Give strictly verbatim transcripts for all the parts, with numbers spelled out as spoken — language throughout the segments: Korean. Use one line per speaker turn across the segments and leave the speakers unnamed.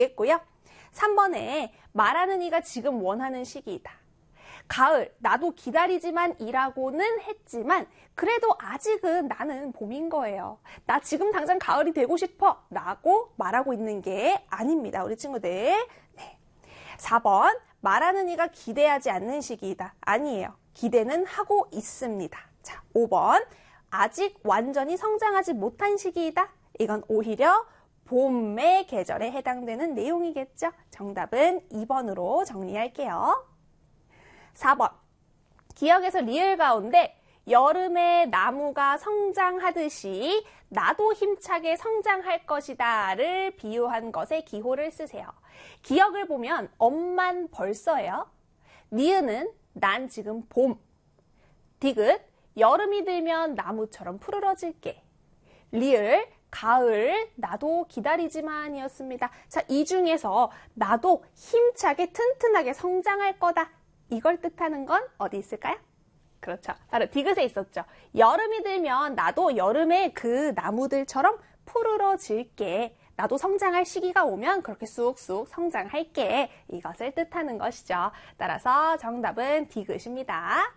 되겠고요. 삼 번에 말하는 이가 지금 원하는 시기이다. 가을, 나도 기다리지만 이라고는 했지만 그래도 아직은 나는 봄인 거예요. 나 지금 당장 가을이 되고 싶어 라고 말하고 있는 게 아닙니다. 우리 친구들. 네. 사 번, 말하는 이가 기대하지 않는 시기이다. 아니에요. 기대는 하고 있습니다. 자, 오 번, 아직 완전히 성장하지 못한 시기이다. 이건 오히려 봄의 계절에 해당되는 내용이겠죠. 정답은 이 번으로 정리할게요. 사 번, 기억에서 리을 가운데 여름에 나무가 성장하듯이 나도 힘차게 성장할 것이다를 비유한 것에 기호를 쓰세요. 기억을 보면 엄만 벌써예요. 니은은 난 지금 봄. 디귿, 여름이 들면 나무처럼 푸르러질게. 리을, 가을, 나도 기다리지만이었습니다. 자, 이 중에서 나도 힘차게 튼튼하게 성장할 거다. 이걸 뜻하는 건 어디 있을까요? 그렇죠. 바로 디귿에 있었죠. 여름이 들면 나도 여름에 그 나무들처럼 푸르러질게. 나도 성장할 시기가 오면 그렇게 쑥쑥 성장할게. 이것을 뜻하는 것이죠. 따라서 정답은 디귿입니다.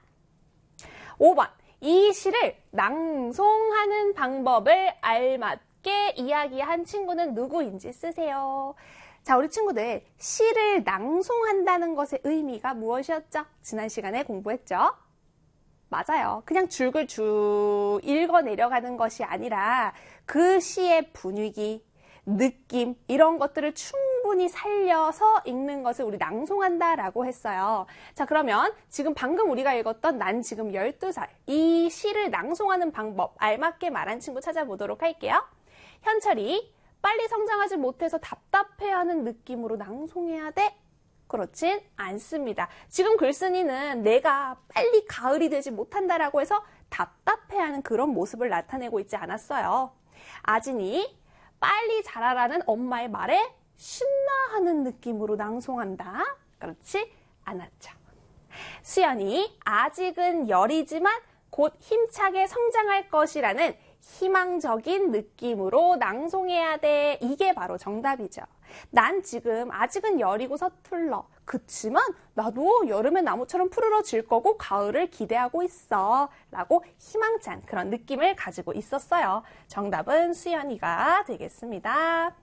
오 번, 이 시를 낭송하는 방법을 알맞게 이야기한 친구는 누구인지 쓰세요. 자, 우리 친구들, 시를 낭송한다는 것의 의미가 무엇이었죠? 지난 시간에 공부했죠? 맞아요. 그냥 줄글 쭉 읽어 내려가는 것이 아니라 그 시의 분위기, 느낌, 이런 것들을 충분히 살려서 읽는 것을 우리 낭송한다라고 했어요. 자, 그러면 지금 방금 우리가 읽었던 난 지금 열두 살, 이 시를 낭송하는 방법, 알맞게 말한 친구 찾아보도록 할게요. 현철이, 빨리 성장하지 못해서 답답해하는 느낌으로 낭송해야 돼? 그렇진 않습니다. 지금 글쓴이는 내가 빨리 가을이 되지 못한다라고 해서 답답해하는 그런 모습을 나타내고 있지 않았어요. 아진이 빨리 자라라는 엄마의 말에 신나하는 느낌으로 낭송한다. 그렇지 않았죠. 수연이 아직은 열이지만 곧 힘차게 성장할 것이라는 희망적인 느낌으로 낭송해야 돼. 이게 바로 정답이죠. 난 지금 아직은 열이고 서툴러. 그치만 나도 여름의 나무처럼 푸르러질 거고 가을을 기대하고 있어. 라고 희망찬 그런 느낌을 가지고 있었어요. 정답은 수연이가 되겠습니다.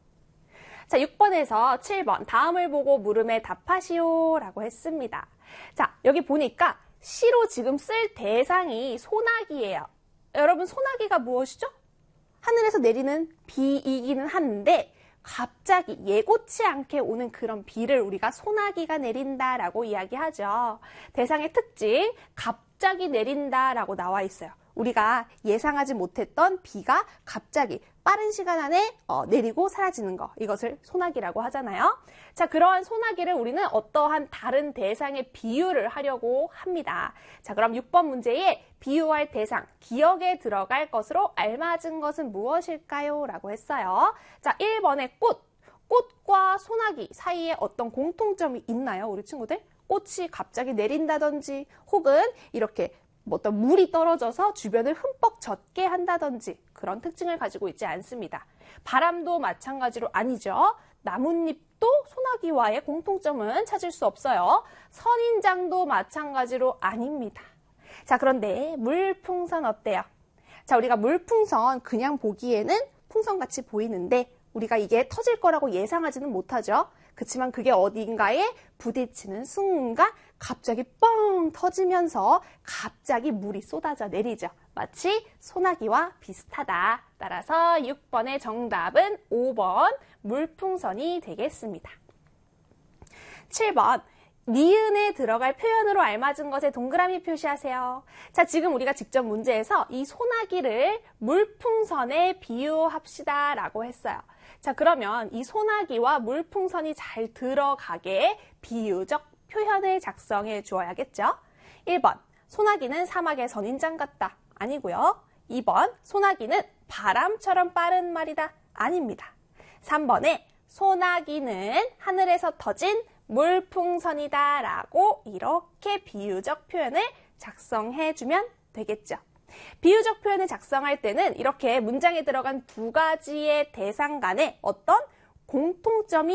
자, 육 번에서 칠 번 다음을 보고 물음에 답하시오 라고 했습니다. 자, 여기 보니까 시로 지금 쓸 대상이 소나기예요. 여러분, 소나기가 무엇이죠? 하늘에서 내리는 비이기는 한데 갑자기 예고치 않게 오는 그런 비를 우리가 소나기가 내린다라고 이야기하죠. 대상의 특징, 갑자기 내린다라고 나와 있어요. 우리가 예상하지 못했던 비가 갑자기 빠른 시간 안에 어, 내리고 사라지는 거, 이것을 소나기라고 하잖아요. 자, 그러한 소나기를 우리는 어떠한 다른 대상에 비유를 하려고 합니다. 자, 그럼 육 번 문제에 비유할 대상, 기억에 들어갈 것으로 알맞은 것은 무엇일까요? 라고 했어요. 자, 일 번의 꽃, 꽃과 소나기 사이에 어떤 공통점이 있나요? 우리 친구들? 꽃이 갑자기 내린다든지 혹은 이렇게 어떤 물이 떨어져서 주변을 흠뻑 젖게 한다든지 그런 특징을 가지고 있지 않습니다. 바람도 마찬가지로 아니죠. 나뭇잎도 소나기와의 공통점은 찾을 수 없어요. 선인장도 마찬가지로 아닙니다. 자, 그런데 물풍선 어때요? 자, 우리가 물풍선 그냥 보기에는 풍선같이 보이는데 우리가 이게 터질 거라고 예상하지는 못하죠. 그렇지만 그게 어딘가에 부딪히는 순간 갑자기 뻥 터지면서 갑자기 물이 쏟아져 내리죠. 마치 소나기와 비슷하다. 따라서 육 번의 정답은 오 번 물풍선이 되겠습니다. 칠 번 니은에 들어갈 표현으로 알맞은 것에 동그라미 표시하세요. 자, 지금 우리가 직접 문제에서 이 소나기를 물풍선에 비유합시다 라고 했어요. 자, 그러면 이 소나기와 물풍선이 잘 들어가게 비유적 표현을 작성해 주어야겠죠. 일 번, 소나기는 사막의 선인장 같다. 아니고요. 이 번, 소나기는 바람처럼 빠른 말이다. 아닙니다. 삼 번에 소나기는 하늘에서 터진 물풍선이다 라고 이렇게 비유적 표현을 작성해 주면 되겠죠. 비유적 표현을 작성할 때는 이렇게 문장에 들어간 두 가지의 대상 간에 어떤 공통점이